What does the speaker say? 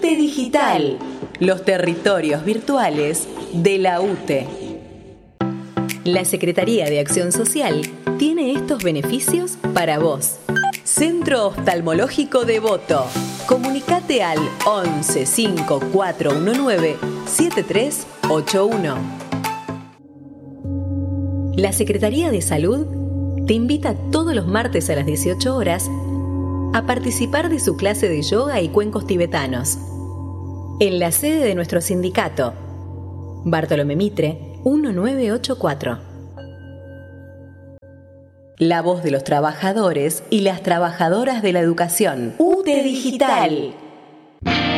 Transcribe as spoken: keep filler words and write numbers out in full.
UTE Digital, los territorios virtuales de la UTE. La Secretaría de Acción Social tiene estos beneficios para vos. Centro Oftalmológico Devoto. Comunicate al once cinco cuatro uno nueve siete tres ocho uno. La Secretaría de Salud te invita todos los martes a las dieciocho horas a participar de su clase de yoga y cuencos tibetanos en la sede de nuestro sindicato, Bartolomé Mitre mil novecientos ochenta y cuatro. La voz de los trabajadores y las trabajadoras de la educación. UTE Digital.